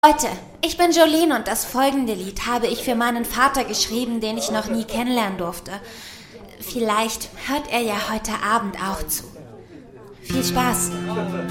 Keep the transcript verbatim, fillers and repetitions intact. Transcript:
Leute, ich bin Jolene und das folgende Lied habe ich für meinen Vater geschrieben, den ich noch nie kennenlernen durfte. Vielleicht hört er ja heute Abend auch zu. Viel Spaß!